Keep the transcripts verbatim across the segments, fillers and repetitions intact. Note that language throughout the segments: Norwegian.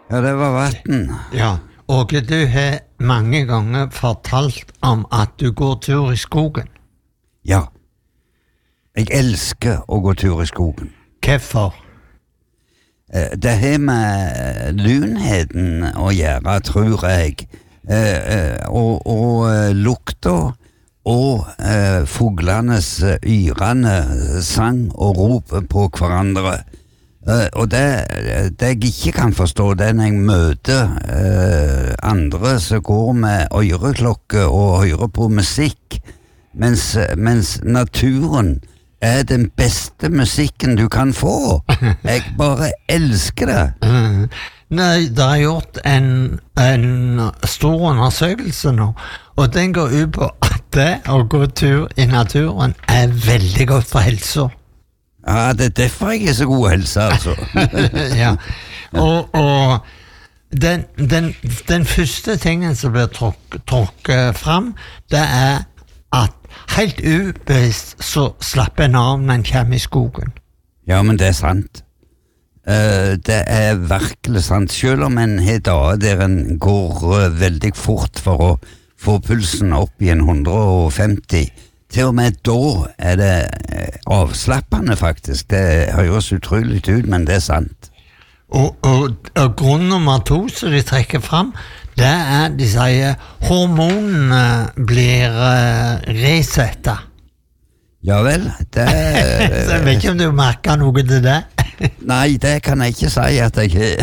Ja, det var vatten. Ja, og du har mange ganger fortalt om at du går tur i skogen. Ja. Jeg elsker å gå tur i skogen. Hvorfor? Eh, Det har med lunheten å gjøre, tror jeg. Eh, eh, og, og eh, lukta og eh, fuglenes eh, yrende sang og rop på hverandre. Eh, og det, det jeg ikke kan forstå, det er når jeg møter eh, andre som går med øreklokke og hører på musikk, mens, mens naturen er den beste musikken du kan få. Jeg bare elsker det. Mm. Nei, det er gjort en, en stor undersøkelse nå, og den går ut på at det å gå tur i naturen er veldig godt for helsa. Ja, det er derfor jeg er så god helse, altså. Ja, og, og den, den, den første tingen som blir tråk, tråkket fram, det er at helt ubevisst så slapper en av når en kommer i skogen. Ja, men det er sant. Eh, det er virkelig sant. Selv om en har dager der en går eh, veldig fort for å få pulsen opp i en hundre og femti, til og med da er det eh, avslappende faktisk. Det høres utrolig ut, men det er sant. Og, og, og grunn nummer to som de trekker fram, det er, de sier, hormonene blir uh, resettet. Ja vel, det Så jeg vet ikke om du merker noe til det? Nei, det kan jeg ikke si at jeg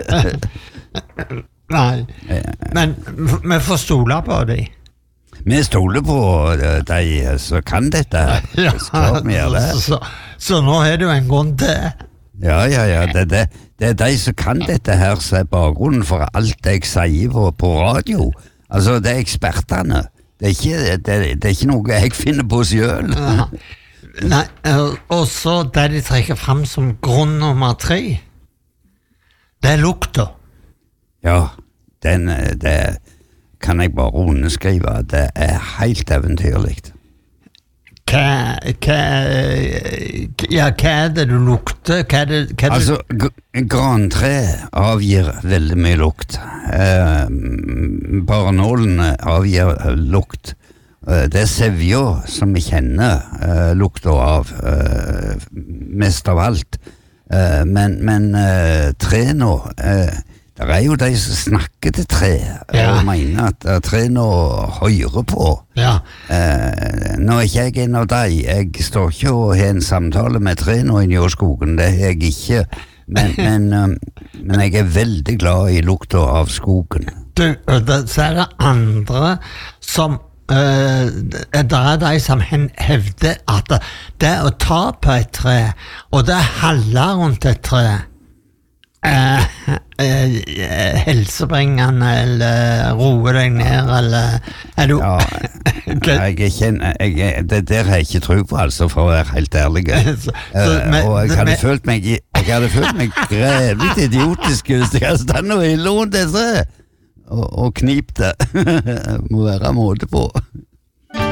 Nei, men vi får stole på dem. Vi stoler på de som kan dette her. Ja, Skal vi gjøre det? så, så nå er det jo en grunn til. Ja, ja, ja, det, det, det er de som kan dette her som er bakgrunnen for alt jeg sier på, på radio. Altså, det er ekspertene. Det er ikke, det, det er ikke noe jeg finner på selv. Ja. Nei, og så det de trekker frem som grunn nummer tre, det er lukta. Ja, den, det kan jeg bare underskrive. Det er helt eventyrligt. Hva, hva, ja, hva er det du lukter? Hva er det, hva er det? Altså, g- grantre avgir veldig mye lukt. Eh, Barnålene avgir eh, lukt. Eh, det er sevja som vi kjenner eh, lukta av, eh, mest av alt. Eh, men men eh, tre nå, eh, det er jo de som snakker til tre, Ja. og mener at uh, tre nå hører på. Ja, Eh, nå er ikke jeg en av deg. Jeg står ikke og har en samtale med tre nå inne i skogen, det er jeg ikke. Men, men, um, men jeg er veldig glad i lukta av skogen. du, og det, så er det andre som uh, det er de som hen- hevder at det, det å ta på et tre, og det haller rundt et tre, Uh, uh, helsebringende eller roe deg ned eller er du Ja, jeg er ikke en, jeg, er- det der har jeg ikke tro på, altså, for å være helt ærlig. Så- så, Eh, men- og jeg hadde men- følt meg Jeg hadde følt meg grevlig idiotisk hvis jeg hadde stått og ille rundt et tre og, og knip det. Må være måte på.